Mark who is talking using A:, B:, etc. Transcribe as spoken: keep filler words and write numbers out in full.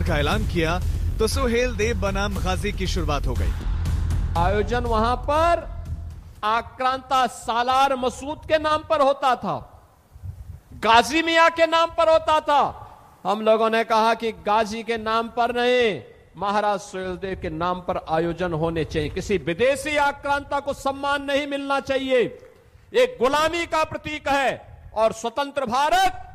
A: का ऐलान किया तो सुहेल देव बनाम गाजी की शुरुआत हो गई।
B: आयोजन वहां पर आक्रांता सालार मसूद के नाम पर होता था, गाजी मियां के नाम पर होता था। हम लोगों ने कहा कि गाजी के नाम पर नहीं, महाराज सुहेलदेव के नाम पर आयोजन होने चाहिए। किसी विदेशी आक्रांता को सम्मान नहीं मिलना चाहिए। एक गुलामी का प्रतीक है और स्वतंत्र भारत